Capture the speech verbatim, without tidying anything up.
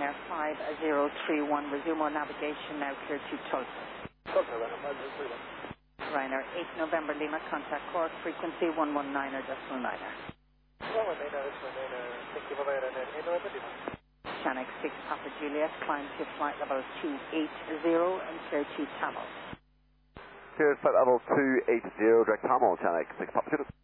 Ryanair five zero three one, resume on navigation now, clear to Tulsa. Tulsa, Ryanair five zero three one. Ryanair eight November Lima, contact Cork, frequency one one nine er decimal niner. one one nine er decimal niner, thank you, bye-bye, Ryanair eight November Lima. Shannon six Papa Juliet, climb to flight level two eight zero and clear to Tamil. Clear flight level two eight zero, direct Tamil, Shannon six Papa Juliet.